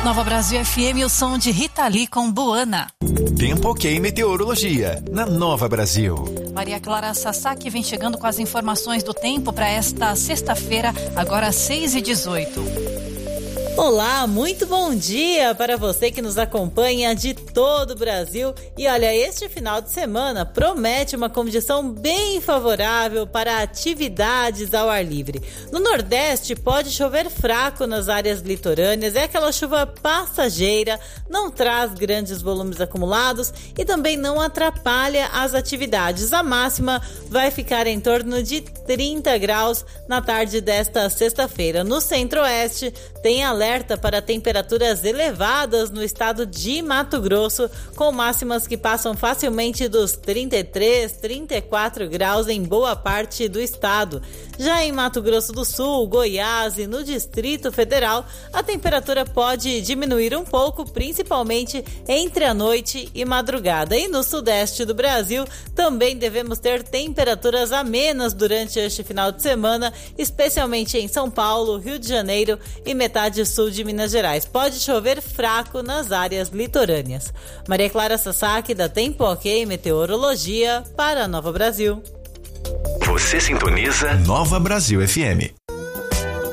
Nova Brasil FM, o som de Rita Lee com Buana. Tempo ok meteorologia, na Nova Brasil. Maria Clara Sasaki vem chegando com as informações do tempo para esta sexta-feira, agora 6h18. Olá, muito bom dia para você que nos acompanha de todo o Brasil. E olha, este final de semana promete uma condição bem favorável para atividades ao ar livre. No Nordeste pode chover fraco nas áreas litorâneas, é aquela chuva passageira, não traz grandes volumes acumulados e também não atrapalha as atividades. A máxima vai ficar em torno de 30 graus na tarde desta sexta-feira. No Centro-Oeste tem alerta para temperaturas elevadas no estado de Mato Grosso, com máximas que passam facilmente dos 33, 34 graus em boa parte do estado. Já em Mato Grosso do Sul, Goiás e no Distrito Federal, a temperatura pode diminuir um pouco, principalmente entre a noite e madrugada. E no sudeste do Brasil, também devemos ter temperaturas amenas durante este final de semana, especialmente em São Paulo, Rio de Janeiro e metade sul de Minas Gerais. Pode chover fraco nas áreas litorâneas. Maria Clara Sasaki, da Tempo Ok Meteorologia, para a Nova Brasil. Você sintoniza Nova Brasil FM.